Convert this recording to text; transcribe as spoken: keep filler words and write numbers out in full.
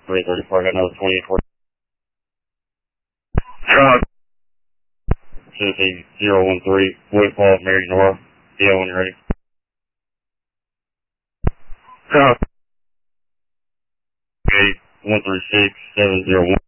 three thirty-four, got another twenty-eight forty. Truck. Tennessee zero one three, Wood Falls, Mary North. D L when you're ready. Truck. eight one three six seven zero one.